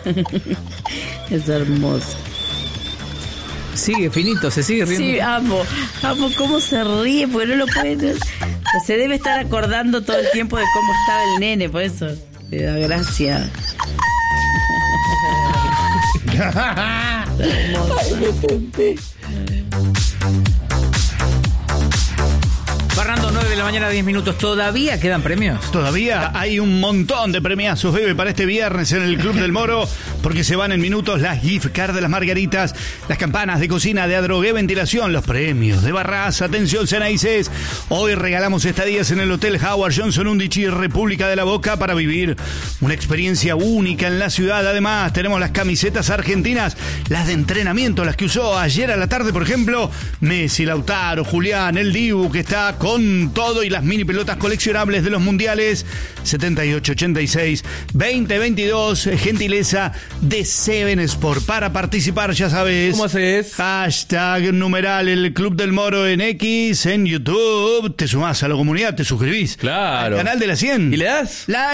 Es hermoso. Sigue finito, se sigue riendo. Sí, amo cómo se ríe, porque no lo puede. Se debe estar acordando todo el tiempo de cómo estaba el nene, por eso le da gracia. Fernando, 9 de la mañana, 10 minutos. ¿Todavía quedan premios? Todavía hay un montón de premiazos, bebé, para este viernes en el Club del Moro, porque se van en minutos las gift cards de las Margaritas, las campanas de cocina de Adrogué Ventilación, los premios de Barras. Atención, Ceneices. Hoy regalamos estadías en el Hotel Howard Johnson Undici, República de la Boca, para vivir una experiencia única en la ciudad. Además, tenemos las camisetas argentinas, las de entrenamiento, las que usó ayer a la tarde, por ejemplo, Messi, Lautaro, Julián, el Dibu, que está con todo, y las mini pelotas coleccionables de los mundiales 78, 86, 2022, gentileza de Seven Sport. Para participar, ya sabes. ¿Cómo haces? Hashtag numeral el Club del Moro en X, en YouTube. Te sumás a la comunidad, te suscribís. Claro. Al canal de la 100. ¿Y le das? Like.